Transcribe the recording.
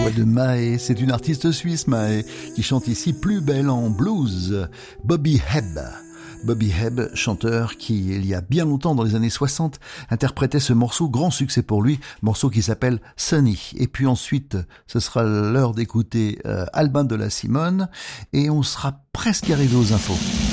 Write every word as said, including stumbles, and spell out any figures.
voix de Mae, c'est une artiste suisse, Mae, qui chante ici Plus belle en blues, Bobby Hebb. Bobby Hebb, chanteur qui, il y a bien longtemps, dans les années soixante, interprétait ce morceau, grand succès pour lui, morceau qui s'appelle Sunny. Et puis ensuite, ce sera l'heure d'écouter euh, Albin de la Simone, et on sera presque arrivé aux infos.